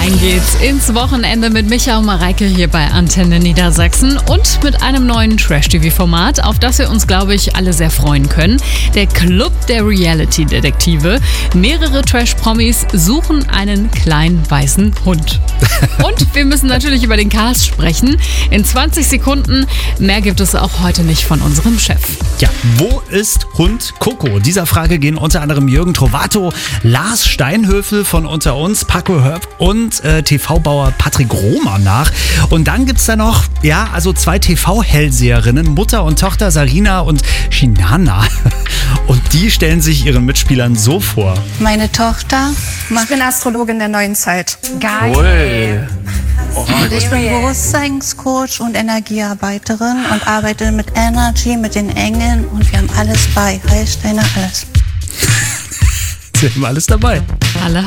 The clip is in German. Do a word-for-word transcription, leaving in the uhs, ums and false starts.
Rein geht's ins Wochenende mit Micha und Mareike hier bei Antenne Niedersachsen und mit einem neuen Trash-T V-Format, auf das wir uns, glaube ich, alle sehr freuen können. Der Club der Reality-Detektive. Mehrere Trash-Promis suchen einen kleinen weißen Hund. Und wir müssen natürlich über den Cast sprechen. In zwanzig Sekunden. Mehr gibt es auch heute nicht von unserem Chef. Ja, wo ist Hund Coco? Dieser Frage gehen unter anderem Jürgen Trovato, Lars Steinhöfel von Unter uns, Paco Herb und äh, T V-Bauer Patrick Romer nach. Und dann gibt's da noch, ja, also zwei T V-Hellseherinnen, Mutter und Tochter Sarina und Shinana. Und die stellen sich ihren Mitspielern so vor. Meine Tochter macht... Ich bin Astrologin der neuen Zeit. Geil. Ui. Oh, Ich bin Bewusstseinscoach und Energiearbeiterin und arbeite mit Energy, mit den Engeln und wir haben alles bei. Heilsteine, alles. Sie haben alles dabei. Alle